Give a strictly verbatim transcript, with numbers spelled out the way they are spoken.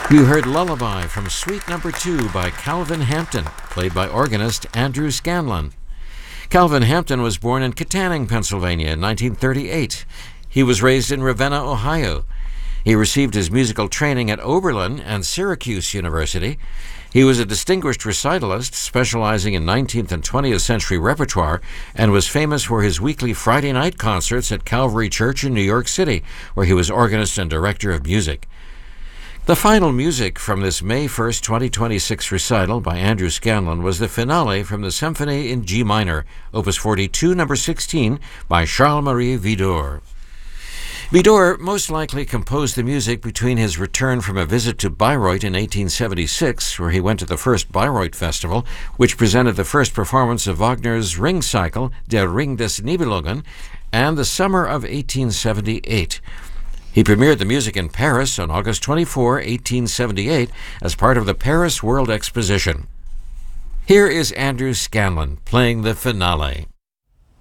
You heard Lullaby from Suite Number Two by Calvin Hampton, played by organist Andrew Scanlon. Calvin Hampton was born in Kittanning, Pennsylvania in nineteen thirty-eight. He was raised in Ravenna, Ohio. He received his musical training at Oberlin and Syracuse University. He was a distinguished recitalist, specializing in nineteenth and twentieth century repertoire, and was famous for his weekly Friday night concerts at Calvary Church in New York City, where he was organist and director of music. The final music from this May first, twenty twenty-six recital by Andrew Scanlon was the finale from the Symphony in G minor, Opus forty-two, number sixteen, by Charles-Marie Widor. Widor most likely composed the music between his return from a visit to Bayreuth in eighteen seventy-six, where he went to the first Bayreuth Festival, which presented the first performance of Wagner's Ring Cycle, Der Ring des Nibelungen, and the summer of eighteen seventy-eight. He premiered the music in Paris on August twenty-fourth, eighteen seventy-eight, as part of the Paris World Exposition. Here is Andrew Scanlon playing the finale.